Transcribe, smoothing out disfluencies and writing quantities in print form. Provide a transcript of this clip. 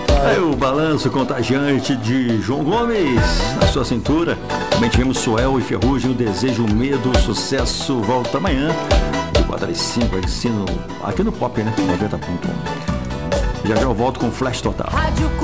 Aí o balanço contagiante de João Gomes na sua cintura. Também tivemos Suel e Ferrugem, o Desejo, o Medo, o Sucesso. Volta amanhã, de 4 às 5, aqui no Pop, né? 90.1. Já eu volto com Flash Total.